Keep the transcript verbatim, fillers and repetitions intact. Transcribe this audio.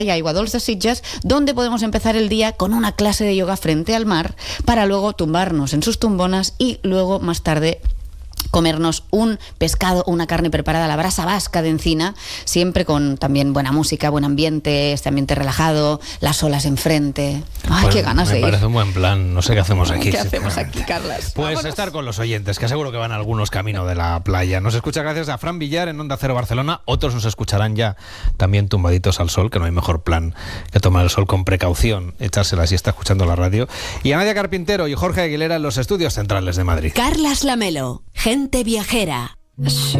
y Aiguadols de Sitges, donde podemos empezar el día con una clase de yoga frente al mar para luego tumbarnos en sus tumbonas y luego más tarde comernos un pescado o una carne preparada a la brasa vasca de Encina, siempre con también buena música, buen ambiente, este ambiente relajado, las olas enfrente. Ay, pues qué ganas me de ir. Me parece un buen plan. No sé qué hacemos aquí. ¿Qué hacemos aquí, Carlas? Pues vámonos. Estar con los oyentes, que seguro que van algunos camino de la playa. Nos escucha gracias a Fran Villar en Onda Cero Barcelona. Otros nos escucharán ya también tumbaditos al sol, que no hay mejor plan que tomar el sol con precaución, echarse la siesta escuchando la radio. Y a Nadia Carpintero y Jorge Aguilera en los estudios centrales de Madrid. Carlas Lamelo, gente viajera.